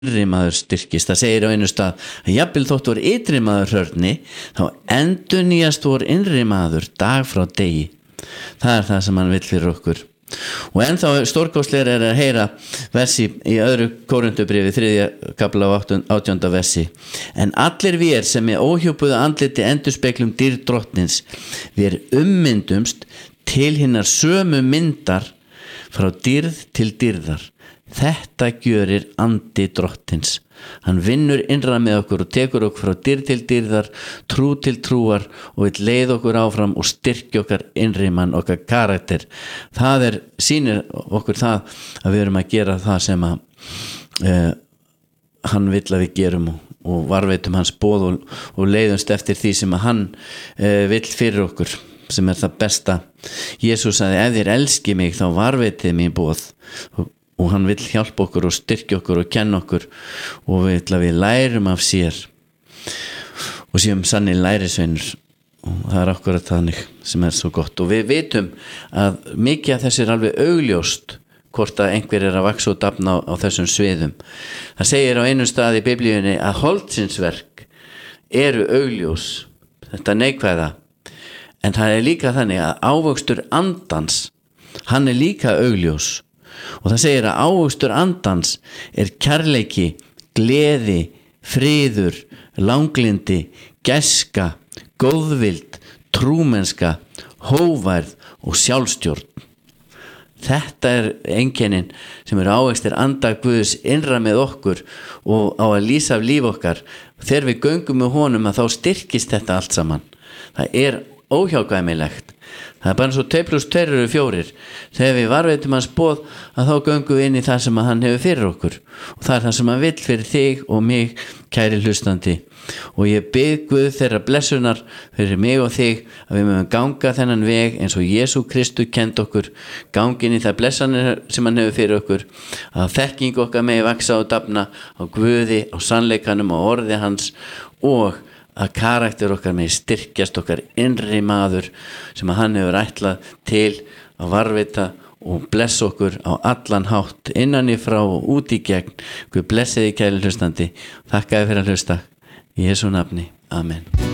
innri maður styrkist. Það segir á einu stað að jafnvel þótt vor ytri maður hrörni, þá endurnýjast vor innri maður dag frá degi. Það það sem hann vill fyrir okkur. Og ennþá stórkostlegur að heyra versi í öðru Korintubréfi 3. kafla og 18. versi. En allir við sem óhjúpuðu andliti endurspeglum dýrð drottins, við ummyndumst til hinnar sömu myndar frá dýrð til dýrðar. Þetta gjörir andi drottins. Hann vinnur innra með okkur og tekur okkur frá dýrð til dýrðar, trú til trúar og vill leið okkur áfram og styrkja okkar innri mann, okkar karakter. Það sýnir okkur það að við erum að gera það sem að hann vill að við gerum og varveitum hans boð og leiðumst eftir því sem að hann vill fyrir okkur, sem það besta. Jesús sagði, ef þér elski mig þá varveitið mín boð, og hann vill hjálpa okkur og styrkja okkur og kenna okkur og vill að við lærum af sér og séum sannir lærisveinur, og það akkurat þannig sem svo gott. Og við vitum að mikið af þessi alveg augljóst hvort að einhver að vaksa og dafna á þessum sviðum. Það segir á einu stað í Biblíunni að holdsins-verk eru augljós, þetta neikvæða, en það líka þannig að ávöxtur andans, hann líka augljós. Og það segir að ávöxtur andans kærleiki, gleði, friður, langlindi, gæska, góðvild, trúmennska, hóværð og sjálfstjórn. Þetta einkennin sem ávextir anda Guðs innra með okkur og á að lýsa af líf okkar. Þegar við göngum með honum að þá styrkist þetta allt saman. Það óhjákvæmilegt. Það bara svo 2 + 2 eru 4. Þegar við varveitum hans boð að þá göngum við inn í það sem hann hefur fyrir okkur, og það það sem hann vill fyrir þig og mig, kæri hlustandi. Og ég bið Guð þeirra blessunar fyrir mig og þig að við mögum ganga þennan veg eins og Jesú Kristu kennt okkur, gangin í það blessanir sem hann hefur fyrir okkur, að þekking okkar megi vaksa og dafna á Guði, á sannleikanum og orði hans, og að karakter okkar með styrkjast, okkar innri maður sem að hann hefur ætlað til að varveita og blessa okkur á allan hátt, innan í frá og út í gegn. Guð blessi þig, kæri hlustandi. Þakka þér fyrir að hlusta. Í Jesú nafni. Amen.